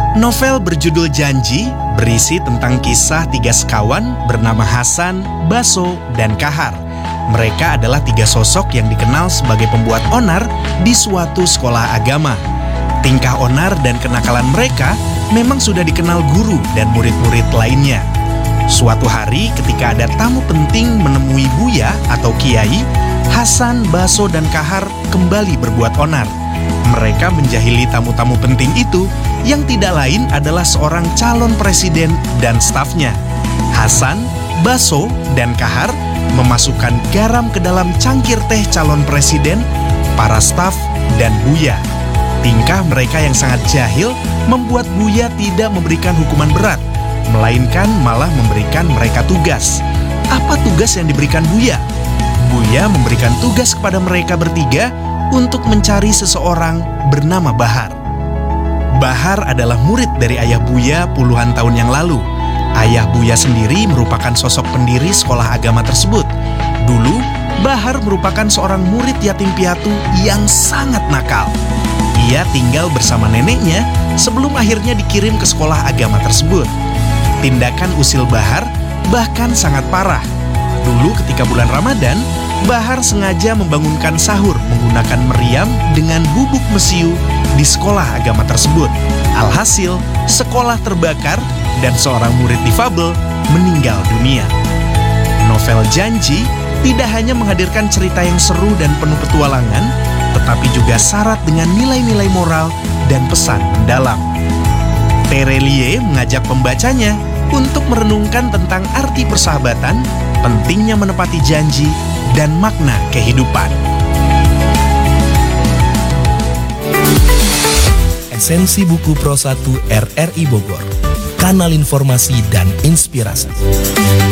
Novel berjudul Janji berisi tentang kisah tiga sekawan bernama Hasan, Baso, dan Kahar. Mereka adalah tiga sosok yang dikenal sebagai pembuat onar di suatu sekolah agama. Tingkah onar dan kenakalan mereka memang sudah dikenal guru dan murid-murid lainnya. Suatu hari ketika ada tamu penting menemui Buya atau Kiai, Hasan, Baso, dan Kahar kembali berbuat onar. Mereka menjahili tamu-tamu penting itu yang tidak lain adalah seorang calon presiden dan stafnya. Hasan, Baso, dan Kahar memasukkan garam ke dalam cangkir teh calon presiden, para staf, dan Buya. Tingkah mereka yang sangat jahil membuat Buya tidak memberikan hukuman berat, melainkan malah memberikan mereka tugas. Apa tugas yang diberikan Buya? Buya memberikan tugas kepada mereka bertiga untuk mencari seseorang bernama Bahar. Bahar adalah murid dari ayah Buya puluhan tahun yang lalu. Ayah Buya sendiri merupakan sosok pendiri sekolah agama tersebut. Dulu, Bahar merupakan seorang murid yatim piatu yang sangat nakal. Ia tinggal bersama neneknya sebelum akhirnya dikirim ke sekolah agama tersebut. Tindakan usil Bahar bahkan sangat parah. Dulu ketika bulan Ramadan, Bahar sengaja membangunkan sahur menggunakan meriam dengan bubuk mesiu di sekolah agama tersebut. Alhasil, sekolah terbakar dan seorang murid difabel meninggal dunia. Novel Janji tidak hanya menghadirkan cerita yang seru dan penuh petualangan, tetapi juga syarat dengan nilai-nilai moral dan pesan mendalam. Terelie mengajak pembacanya untuk merenungkan tentang arti persahabatan, pentingnya menepati janji, dan makna kehidupan. Esensi buku Pro 1 RRI Bogor, kanal informasi dan inspirasi.